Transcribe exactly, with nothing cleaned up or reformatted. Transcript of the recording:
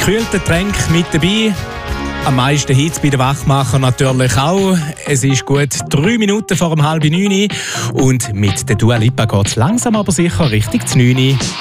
kühlten Getränke mit dabei. Am meisten Hits bei den Wachmachern natürlich auch. Es ist gut drei Minuten vor um halb neun und mit der Dua Lipa geht es langsam aber sicher Richtung neun.